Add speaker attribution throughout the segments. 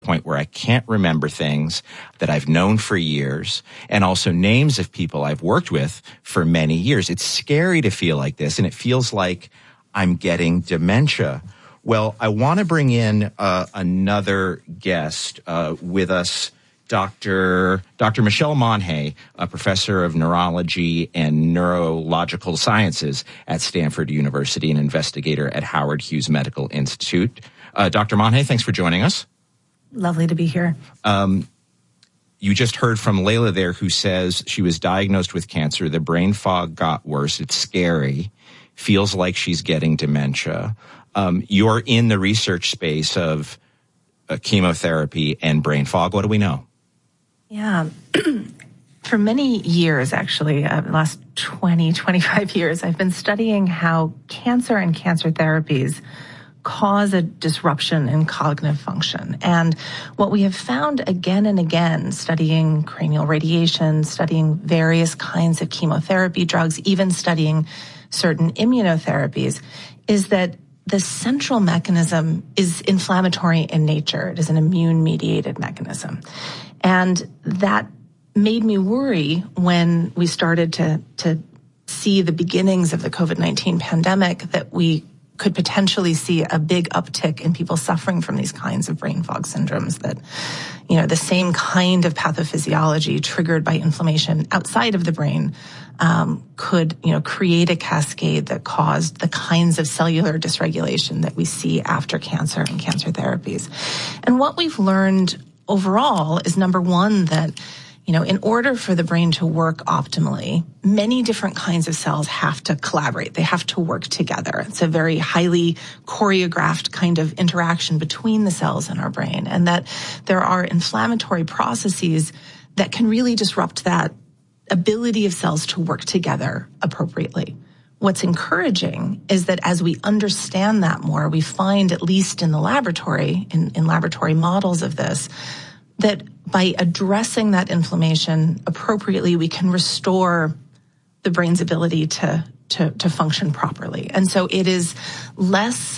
Speaker 1: point where I can't remember things that I've known for years, and also names of people I've worked with for many years. It's scary to feel like this, and it feels like I'm getting dementia. Well, I want to bring in another guest with us, Dr. Michelle Monje, a professor of neurology and neurological sciences at Stanford University, an investigator at Howard Hughes Medical Institute. Dr. Monje, thanks for joining us.
Speaker 2: Lovely to be here.
Speaker 1: You just heard from Layla there, who says she was diagnosed with cancer. The brain fog got worse. It's scary. Feels like she's getting dementia. You're in the research space of chemotherapy and brain fog. What do we know?
Speaker 2: Yeah. For many years, actually, the last 20, 25 years, I've been studying how cancer and cancer therapies cause a disruption in cognitive function. And what we have found again and again, studying cranial radiation, studying various kinds of chemotherapy drugs, even studying certain immunotherapies, is that the central mechanism is inflammatory in nature. It is an immune-mediated mechanism. And that made me worry when we started to see the beginnings of the COVID-19 pandemic, that we could potentially see a big uptick in people suffering from these kinds of brain fog syndromes, that, you know, the same kind of pathophysiology triggered by inflammation outside of the brain could, you know, create a cascade that caused the kinds of cellular dysregulation that we see after cancer and cancer therapies. And what we've learned overall is, number one, that, you know, in order for the brain to work optimally, many different kinds of cells have to collaborate. They have to work together. It's a very highly choreographed kind of interaction between the cells in our brain, and that there are inflammatory processes that can really disrupt that ability of cells to work together appropriately. What's encouraging is that as we understand that more, we find, at least in the laboratory, in laboratory models of this, that by addressing that inflammation appropriately, we can restore the brain's ability to function properly. And so it is less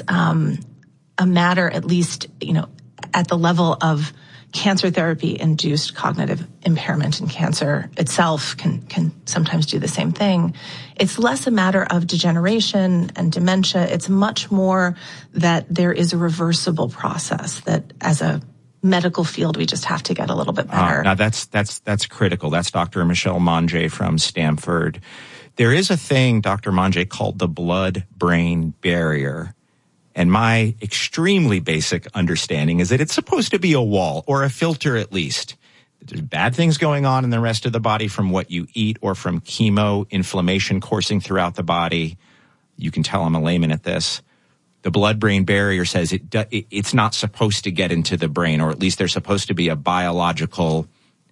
Speaker 2: a matter, at least, you know, at the level of cancer therapy-induced cognitive impairment, and cancer itself can sometimes do the same thing. It's less a matter of degeneration and dementia. It's much more that there is a reversible process that, as a medical field, we just have to get a little bit better.
Speaker 1: Now that's critical. That's Dr. Michelle Monje from Stanford. There is a thing, Dr. Monje, called the blood-brain barrier. And my extremely basic understanding is that it's supposed to be a wall, or a filter at least. There's bad things going on in the rest of the body from what you eat, or from chemo, inflammation coursing throughout the body. You can tell I'm a layman at this. The blood-brain barrier says it's not supposed to get into the brain, or at least there's supposed to be a biological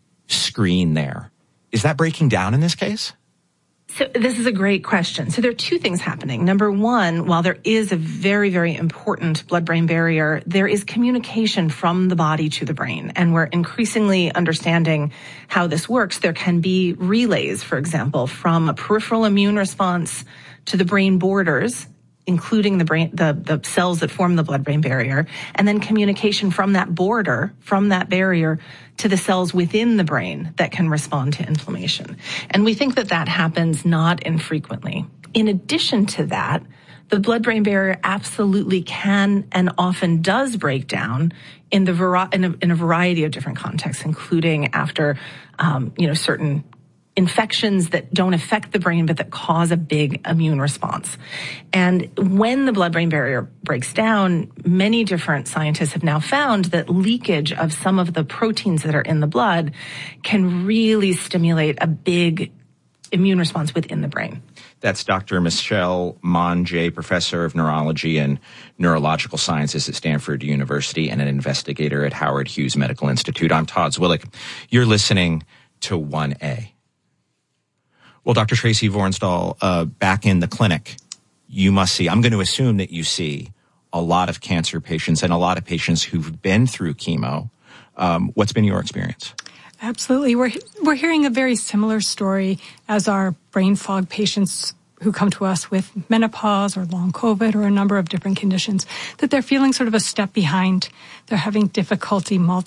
Speaker 1: screen there. Is that breaking down in this case?
Speaker 2: So this is a great question. So there are two things happening. Number one, while there is a very, very important blood-brain barrier, there is communication from the body to the brain. And we're increasingly understanding how this works. There can be relays, for example, from a peripheral immune response to the brain borders, including the brain, the cells that form the blood-brain barrier, and then communication from that border, from that barrier, to the cells within the brain that can respond to inflammation. And we think that that happens not infrequently. In addition to that, the blood-brain barrier absolutely can and often does break down in a variety of different contexts, including after certain infections that don't affect the brain but that cause a big immune response. And when the blood-brain barrier breaks down, many different scientists have now found that leakage of some of the proteins that are in the blood can really stimulate a big immune response within the brain.
Speaker 1: That's Dr. Michelle Monje, professor of neurology and neurological sciences at Stanford University and an investigator at Howard Hughes Medical Institute. I'm Todd Zwillich. You're listening to 1A. Well, Dr. Tracy Vornstall, back in the clinic, you must see, I'm going to assume that you see a lot of cancer patients and a lot of patients who've been through chemo. What's been your experience?
Speaker 3: Absolutely. We're hearing a very similar story as our brain fog patients who come to us with menopause or long COVID or a number of different conditions, that they're feeling sort of a step behind. They're having difficulty